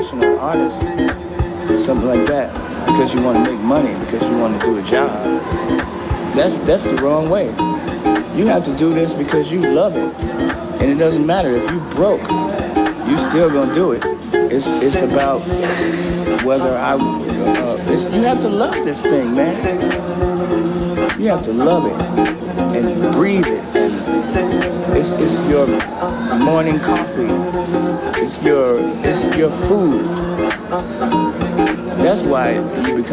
professional artist, something like that, because you want to make money, because you want to do a job. That's the wrong way. You have to do this because you love it, and it doesn't matter if you broke, you still gonna do it. It's about whether you have to love this thing, man. You have to love it and breathe it, and it's your morning coffee. It's your food. That's why you become